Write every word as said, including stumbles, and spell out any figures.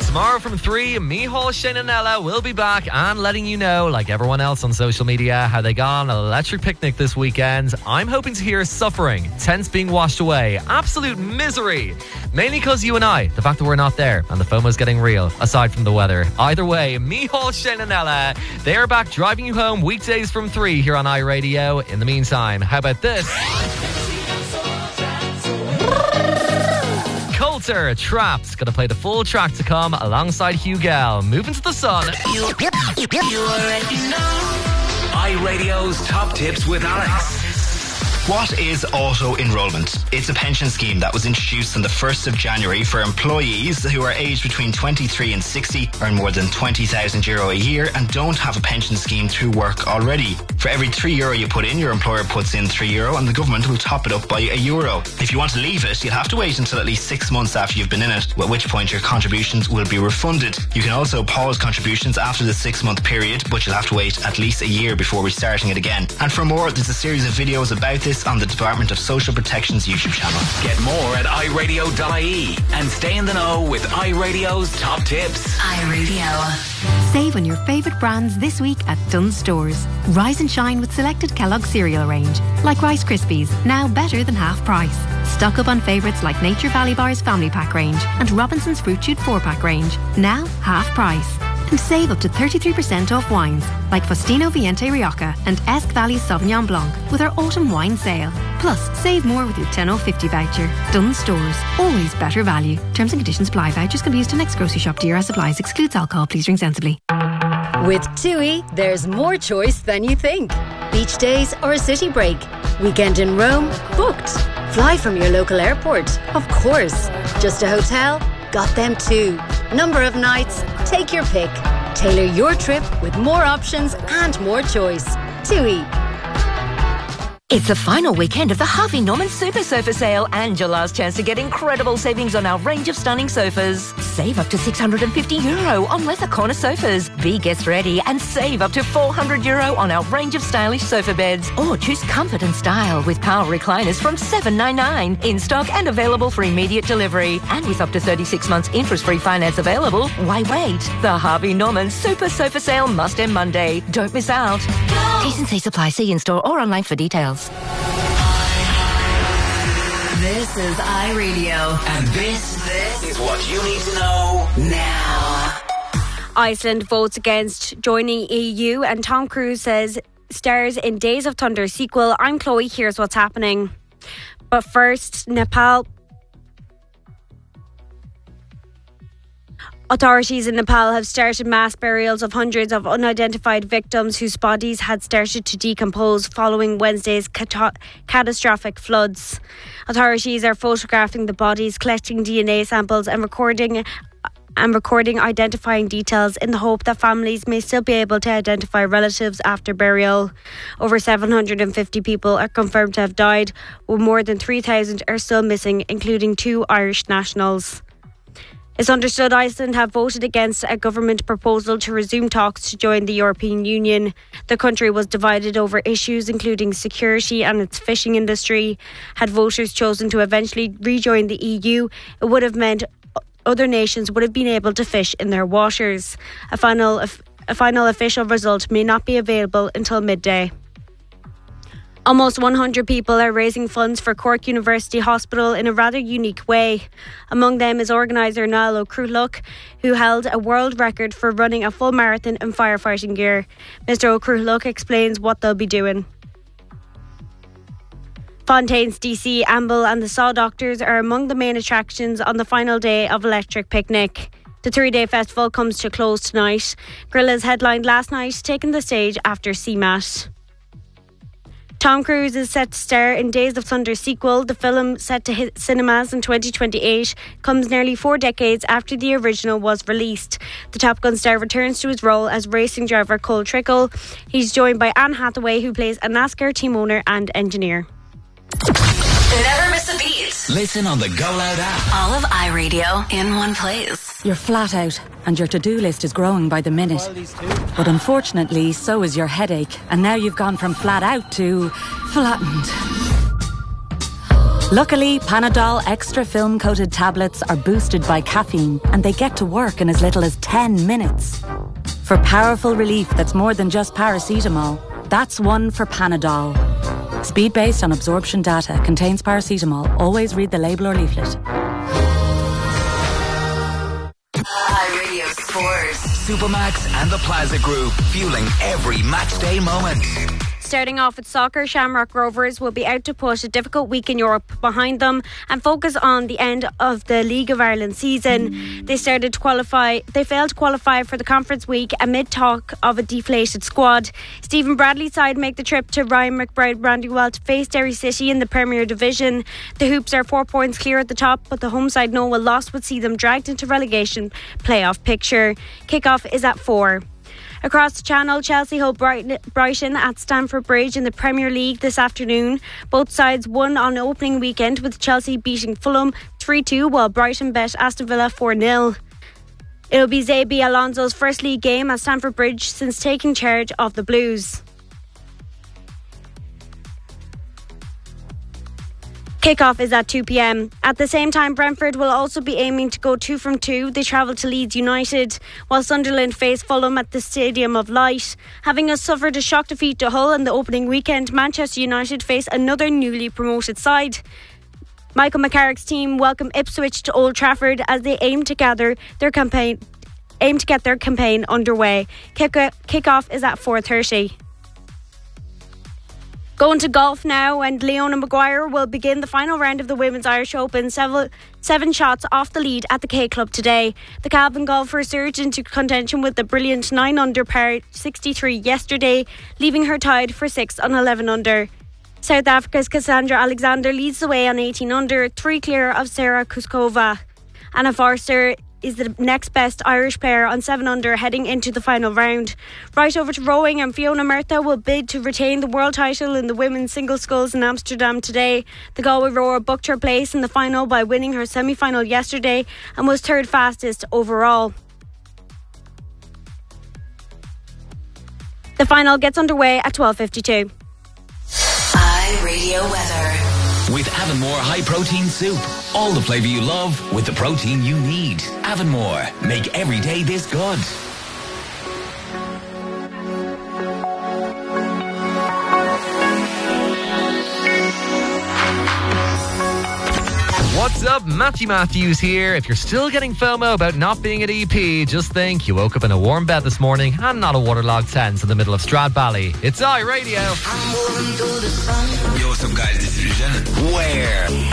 Tomorrow from three, Micheál, Shane and Ella will be back and letting you know, like everyone else on social media, how they got on an electric picnic this weekend. I'm hoping to hear suffering, tents being washed away, absolute misery. Mainly because you and I, the fact that we're not there and the FOMO's getting real, aside from the weather. Either way, Micheál, Shane and Ella, they are back driving you home weekdays from three here on iRadio. In the meantime, how about this? Coulter, Trapped, gonna play the full track to come alongside Hugel. Moving to the sun. You, you, you already know. iRadio's Top Tips with Alex. What is auto-enrolment? It's a pension scheme that was introduced on the first of January for employees who are aged between twenty-three and sixty, earn more than twenty thousand euro a year and don't have a pension scheme through work already. For every three euro you put in, your employer puts in three euro and the government will top it up by a euro. If you want to leave it, you'll have to wait until at least six months after you've been in it, at which point your contributions will be refunded. You can also pause contributions after the six-month period, but you'll have to wait at least a year before restarting it again. And for more, there's a series of videos about this on the Department of Social Protection's YouTube channel. Get more at i radio dot I E and stay in the know with iRadio's Top Tips. iRadio. Save on your favourite brands this week at Dunnes Stores. Rise and shine with selected Kellogg cereal range, like Rice Krispies, now better than half price. Stock up on favourites like Nature Valley Bar's Family Pack range and Robinson's Fruit Shoot four pack range, now half price. And save up to thirty-three percent off wines like Faustino Viente Rioja and Esk Valley Sauvignon Blanc with our autumn wine sale. Plus, save more with your ten off fifty voucher. Dunnes Stores. Always better value. Terms and conditions apply. Vouchers can be used to next grocery shop. D R S supplies. Excludes alcohol. Please drink sensibly. With TUI, there's more choice than you think. Beach days or a city break. Weekend in Rome? Booked. Fly from your local airport? Of course. Just a hotel? Got them too. Number of nights? Take your pick. Tailor your trip with more options and more choice. TUI. It's the final weekend of the Harvey Norman Super Sofa Sale and your last chance to get incredible savings on our range of stunning sofas. Save up to six hundred fifty euro on leather corner sofas. Be guest ready and save up to four hundred euro on our range of stylish sofa beds. Or choose comfort and style with power recliners from seven ninety-nine. In stock and available for immediate delivery. And with up to thirty-six months interest-free finance available, why wait? The Harvey Norman Super Sofa Sale must end Monday. Don't miss out. T's and C's apply. See in-store or online for details. This is iRadio. And this, this is what you need to know now. Iceland votes against joining E U and Tom Cruise says stars in Days of Thunder sequel. I'm Chloe, here's what's happening. But first, Nepal. Authorities in Nepal have started mass burials of hundreds of unidentified victims whose bodies had started to decompose following Wednesday's cat- catastrophic floods. Authorities are photographing the bodies, collecting D N A samples and recording and recording identifying details in the hope that families may still be able to identify relatives after burial. Over seven hundred fifty people are confirmed to have died, while more than three thousand are still missing, including two Irish nationals. It's understood Iceland have voted against a government proposal to resume talks to join the European Union. The country was divided over issues including security and its fishing industry. Had voters chosen to eventually rejoin the E U, it would have meant other nations would have been able to fish in their waters. A final, a final official result may not be available until midday. Almost one hundred people are raising funds for Cork University Hospital in a rather unique way. Among them is organiser Niall O'Cruilock, who held a world record for running a full marathon in firefighting gear. Mr O'Cruilock explains what they'll be doing. Fontaine's D C, Amble and the Saw Doctors are among the main attractions on the final day of Electric Picnic. The three-day festival comes to a close tonight. Gorillaz headlined last night, taking the stage after C MAT. Tom Cruise is set to star in Days of Thunder sequel. The film, set to hit cinemas in twenty twenty-eight, comes nearly four decades after the original was released. The Top Gun star returns to his role as racing driver Cole Trickle. He's joined by Anne Hathaway, who plays a NASCAR team owner and engineer. Never miss a beat. Listen on the Go Loud app. All of iRadio in one place. You're flat out and your to-do list is growing by the minute. But unfortunately, so is your headache. And now you've gone from flat out to flattened. Luckily, Panadol extra film-coated tablets are boosted by caffeine and they get to work in as little as ten minutes. For powerful relief that's more than just paracetamol, that's one for Panadol. Speed based on absorption data, contains paracetamol. Always read the label or leaflet. iRadio Sports. Supermax and the Plaza Group, fueling every match day moment. Starting off with soccer, Shamrock Rovers will be out to put a difficult week in Europe behind them and focus on the end of the League of Ireland season. They started to qualify, they failed to qualify for the conference week amid talk of a deflated squad. Stephen Bradley's side make the trip to Ryan McBride Brandywell to face Derry City in the Premier Division. The Hoops are four points clear at the top, but the home side know a loss would see them dragged into relegation playoff picture. Kickoff is at four. Across the channel, Chelsea hold Brighton at Stamford Bridge in the Premier League this afternoon. Both sides won on opening weekend, with Chelsea beating Fulham three two while Brighton bet Aston Villa four nil. It'll be Xabi Alonso's first league game at Stamford Bridge since taking charge of the Blues. Kickoff is at two p.m. At the same time, Brentford will also be aiming to go two from two. They travel to Leeds United, while Sunderland face Fulham at the Stadium of Light. Having suffered a shock defeat to Hull in the opening weekend, Manchester United face another newly promoted side. Michael McCarrick's team welcome Ipswich to Old Trafford as they aim to gather their campaign, aim to get their campaign underway. Kick- kickoff is at four thirty. Going to golf now, and Leona Maguire will begin the final round of the Women's Irish Open, seven, seven shots off the lead at the K Club today. The Calvin golfer surged into contention with the brilliant nine under par sixty-three yesterday, leaving her tied for six on eleven under. South Africa's Cassandra Alexander leads the way on eighteen under, three clear of Sarah Kuskova. Anna Forster is the next best Irish player on seven under heading into the final round. Right over to rowing, and Fiona Murtha will bid to retain the world title in the women's single sculls in Amsterdam today. The Galway rower booked her place in the final by winning her semi-final yesterday and was third fastest overall. The final gets underway at twelve fifty-two. iRadio weather. With Avonmore High Protein Soup. All the flavour you love with the protein you need. Avonmore. Make every day this good. What's up? Matthew Matthews here. If you're still getting FOMO about not being at E P, just think you woke up in a warm bed this morning and not a waterlogged tent in the middle of Stradbally. It's iRadio. Yo, what's up, guys? This is Eugene. Where?